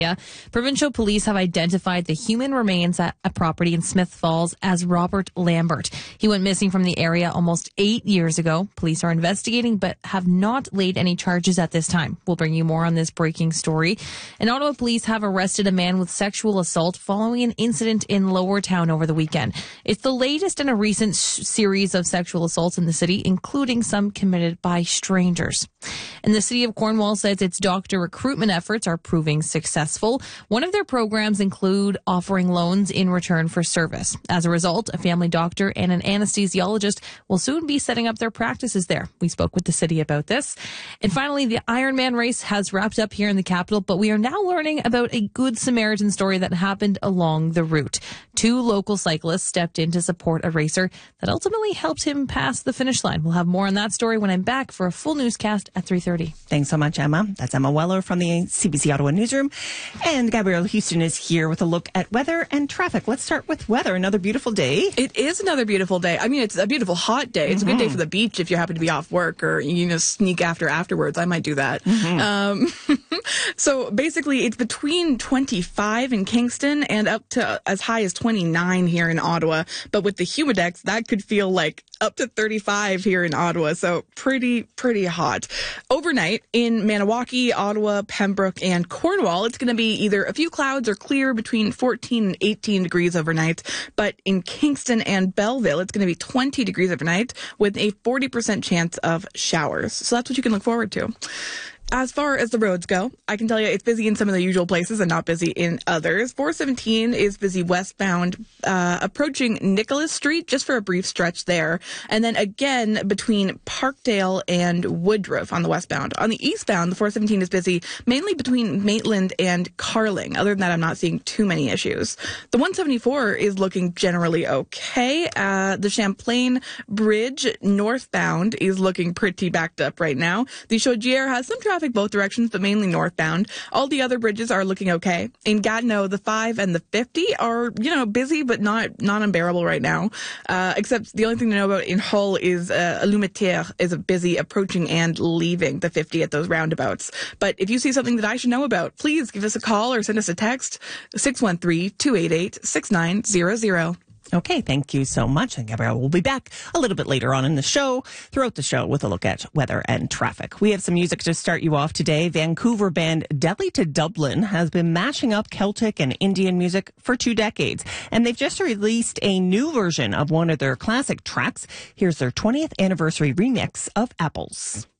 Provincial police have identified the human remains at a property in Smith Falls as Robert Lambert. He went missing from the area almost 8 years ago. Police are investigating but have not laid any charges at this time. We'll bring you more on this breaking story. And Ottawa police have arrested a man with sexual assault following an incident in Lower Town over the weekend. It's the latest in a recent series of sexual assaults in the city, including some committed by strangers. And the city of Cornwall says its doctor recruitment efforts are proving successful. One of their programs include offering loans in return for service. As a result, a family doctor and an anesthesiologist will soon be setting up their practices there. We spoke with the city about this. And finally, the Ironman race has wrapped up here in the capital, but we are now learning about a Good Samaritan story that happened along the route. 2 local cyclists stepped in to support a racer that ultimately helped him pass the finish line. We'll have more on that story when I'm back for a full newscast at 3:30. Thanks so much, Emma. That's Emma Weller from the CBC Ottawa Newsroom. And Gabrielle Houston is here with a look at weather and traffic. Let's start with weather. Another beautiful day. It is another beautiful day. I mean, it's a beautiful hot day. It's a good day for the beach if you happen to be off work or, sneak afterwards. I might do that. So basically, it's between 25 in Kingston and up to as high as 29 here in Ottawa. But with the humidex, that could feel like up to 35 here in Ottawa. So pretty hot. Overnight in Maniwaki, Ottawa, Pembroke, and Cornwall, it's going to be either a few clouds or clear between 14 and 18 degrees overnight. But in Kingston and Belleville, it's going to be 20 degrees overnight with a 40% chance of showers. So that's what you can look forward to. As far as the roads go, I can tell you it's busy in some of the usual places and not busy in others. 417 is busy westbound, approaching Nicholas Street, just for a brief stretch there. And then again between Parkdale and Woodruff on the westbound. On the eastbound, the 417 is busy mainly between Maitland and Carling. Other than that, I'm not seeing too many issues. The 174 is looking generally okay. The Champlain Bridge northbound is looking pretty backed up right now. The Chaudière has some traffic both directions, but mainly northbound. All the other bridges are looking okay. In Gatineau, the 5 and the 50 are, busy, but not unbearable right now. Except the only thing to know about in Hull is Lumetière is busy approaching and leaving the 50 at those roundabouts. But if you see something that I should know about, please give us a call or send us a text, 613-288-6900. Okay, thank you so much. And Gabrielle will be back a little bit later on in the show, throughout the show, with a look at weather and traffic. We have some music to start you off today. Vancouver band Delhi to Dublin has been mashing up Celtic and Indian music for 2 decades. And they've just released a new version of one of their classic tracks. Here's their 20th anniversary remix of Apples.